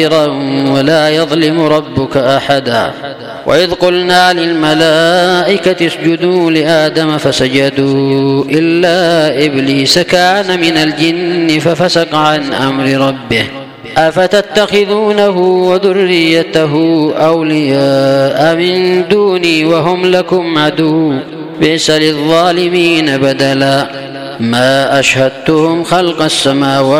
ولا يظلم ربك أحدا. وإذ قلنا للملائكة اسجدوا لآدم فسجدوا إلا إبليس كان من الجن ففسق عن أمر ربه أفتتخذونه وذريته أولياء من دوني وهم لكم عدو بئس للظالمين بدلا. ما أشهدتهم خلق السماوات